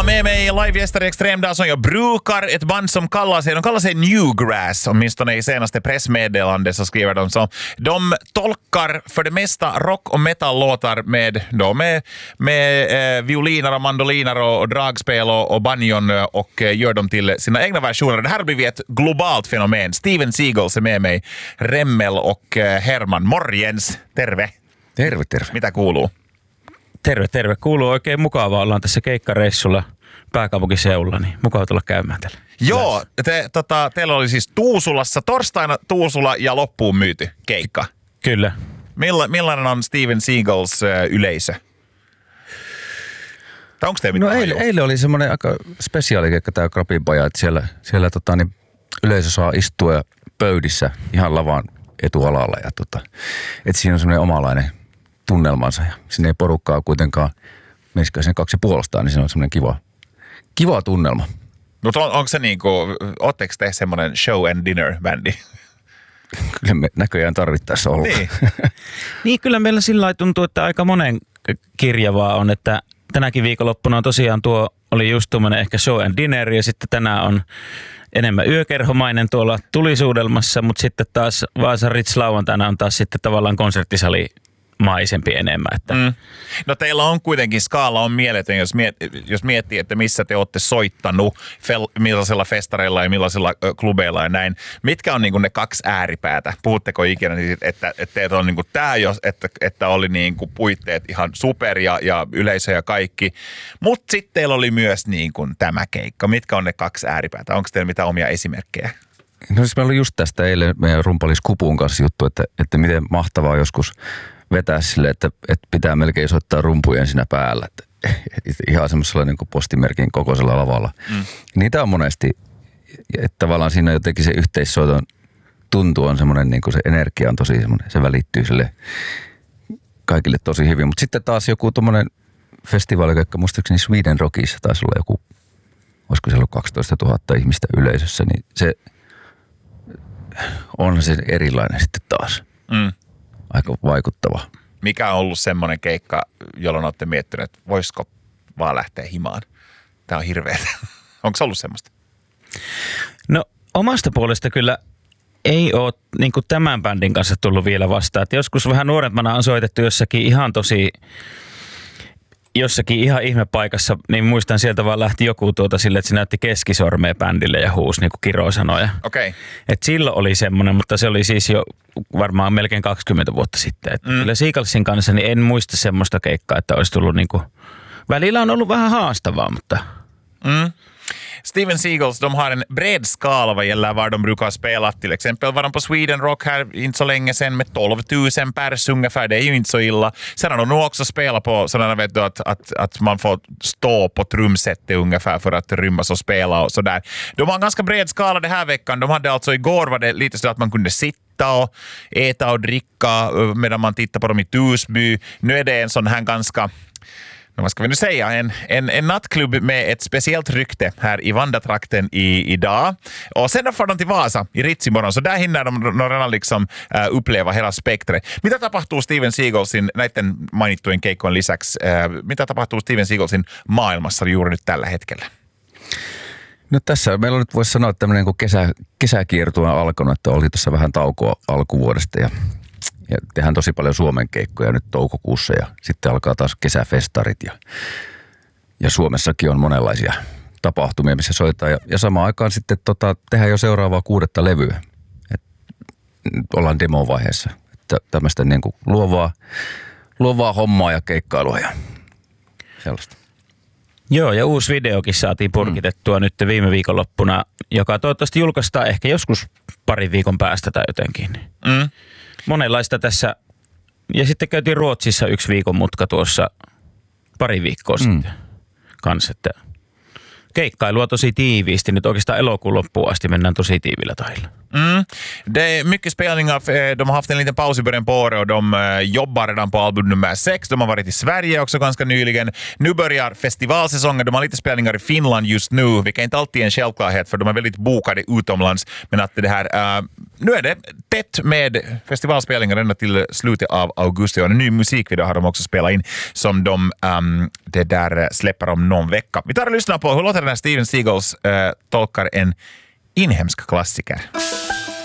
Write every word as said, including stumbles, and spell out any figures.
Ja, med mig livegäster i Extremdag som jag brukar, ett band som kallar sig, de kallar sig Newgrass, åtminstone i senaste pressmeddelande så skriver de så. De tolkar för det mesta rock- och metal-låtar med, då, med, med eh, violiner och mandoliner och, och dragspel och, och banjon och eh, gör dem till sina egna versioner. Det här har blivit ett globalt fenomen. Steven Seagals är med mig, Remmel och eh, Herman. Morjens, terve. Terve, terve. Mitä kuuluu? Terve, terve. Kuuluu oikein mukavaa. Ollaan tässä keikkareissulla pääkaupunkiseudulla, niin mukava tulla käymään täällä. Joo, te, tota, teillä oli siis Tuusulassa, torstaina Tuusula ja loppuun myyty keikka. Kyllä. Milla, millainen on Steven Seagals äh, yleisö? Tai onko teillä mitään No eilen, eilen oli semmoinen aika spesiaali keikka tää Krapinpaja, että siellä, siellä tota, niin yleisö saa istua pöydissä ihan lavan etualalla. Ja tota, että siinä on semmoinen omalainen tunnelmansa ja sinne ei porukkaa kuitenkaan, meisikö sen kaksi puolestaan, niin se on semmoinen kiva, kiva tunnelma. Mutta on, onko se niinku, ootteko te semmoinen show and dinner bändi? Kyllä me näköjään tarvittaessa ollut. Niin. Niin kyllä meillä sillä lailla tuntuu, että aika monen kirjavaa on, että tänäkin viikonloppuna on tosiaan tuo oli just tuommoinen ehkä show and dinner ja sitten tänään on enemmän yökerhomainen tuolla tulisuudelmassa, mutta sitten taas Vaasan Ritz lauantaina on taas sitten tavallaan konserttisali maisempi enemmän. Että. Mm. No teillä on kuitenkin, skaala on mieletön, jos, miet, jos miettii, että missä te olette soittanut, fel, millaisilla festareilla ja millaisilla ö, klubeilla ja näin. Mitkä on niin kuin ne kaksi ääripäätä? Puhutteko ikinä siitä, että, että teet on niin kuin tämä, jos, että, että oli niin kuin puitteet ihan super ja, ja yleisö ja kaikki. Mutta sitten teillä oli myös niin kuin tämä keikka. Mitkä on ne kaksi ääripäätä? Onko teillä mitään omia esimerkkejä? No siis meillä oli just tästä eilen meidän rumpalis Kupun kanssa juttu, että, että miten mahtavaa joskus vetää sille, että, että pitää melkein soittaa rumpujen siinä päällä. Että, että ihan semmoisella niin kuin postimerkin kokoisella lavalla. Mm. Niitä on monesti, että tavallaan siinä jotenkin se yhteissoiton tuntu on semmoinen, niin kuin se energia on tosi semmoinen, se välittyy sille kaikille tosi hyvin. Mutta sitten taas joku tommoinen festivaalikäikkä, muistaakseni Sweden Rockissa taisi olla joku, olisiko siellä ollut kaksitoista tuhatta ihmistä yleisössä, niin se on se erilainen sitten taas. Mm. Aika vaikuttava. Mikä on ollut semmoinen keikka, jolloin olette miettineet, että voisiko vaan lähteä himaan? Tämä on hirveetä. Onko se ollut semmoista? No omasta puolesta kyllä ei ole niin kuin tämän bändin kanssa tullut vielä vastaan. Että joskus vähän nuorempana on soitettu jossakin ihan tosi, jossakin ihan ihmepaikassa, niin muistan sieltä vaan lähti joku tuota sille, että se näytti keskisormea bändille ja huusi niin kuin Kiro sanoi. Okei. Okay. Että silloin oli semmoinen, mutta se oli siis jo varmaan melkein kaksikymmentä vuotta sitten. Että mm. Kyllä Seagalsin kanssa niin en muista semmoista keikkaa, että olisi tullut niin kuin, välillä on ollut vähän haastavaa, mutta... Mm. Steven Seagals, de har en bred skala vad gäller var de brukar spela. Till exempel var de på Sweden Rock här inte så länge sedan med tolv tusen pers ungefär. Det är ju inte så illa. Sen har de nog också spelat på sådana, vet du, att, att, att man får stå på trumsetet ungefär för att rymmas och spela och sådär. De har en ganska bred skala den här veckan. De hade alltså igår var det lite så att man kunde sitta och äta och dricka medan man tittar på dem i Tusby. Nu är det en sån här ganska... No, vad ska vi nu säga? En, en, en nattklubb med ett speciellt rykte här i Vandatrakten i, idag. Och sen får de till Vasa i Ritz imorgon. Så där hinner de, de redan liksom äh, uppleva hela spektret. Mitä tapahtuu Steven Seagalsin, näiden mainittujen keikkojen lisäksi, äh, mitä tapahtuu Steven Seagalsin maailmassa juuri nyt tällä hetkellä? No tässä meillä on nyt voisi sanoa, että tämmöinen kuin kesä, kesäkiertue on alkanut, että oli tuossa vähän taukoa alkuvuodesta ja Ja tehdään tosi paljon Suomen keikkoja nyt toukokuussa ja sitten alkaa taas kesäfestarit ja, ja Suomessakin on monenlaisia tapahtumia, missä soitetaan. Ja, ja samaan aikaan sitten tota, tehdään jo seuraavaa kuudetta levyä. Et ollaan demovaiheessa. Että tämmöistä niin kuin luovaa, luovaa hommaa ja keikkailua ja sellaista. Joo, ja uusi videokin saatiin purkitettua mm. nyt viime viikonloppuna, joka toivottavasti julkaistaan ehkä joskus parin viikon päästä tai jotenkin. Mm. Monenlaista tässä. Ja sitten käytiin Ruotsissa yksi viikon mutka tuossa pari viikkoa mm. sitten kanssa. Että keikkailua tosi tiiviisti. Nyt oikeastaan elokuun loppuun asti mennään tosi tiivillä tahilla. Mm. Det är mycket spelningar. De har haft en liten paus i början på året och de jobbar redan på album nummer sex. De har varit i Sverige också ganska nyligen. Nu börjar festivalsäsongen. De har lite spelningar i Finland just nu, vilket inte alltid är en självklarhet för de är väldigt bokade utomlands. Men att det här, uh, nu är det tätt med festivalspelningar ända till slutet av augusti och en ny musikvideo har de också spelat in som de um, det där släpper om någon vecka. Vi tar och lyssnar på hur låter den här Steven Seagals uh, tolkar en inhemsk klassiker.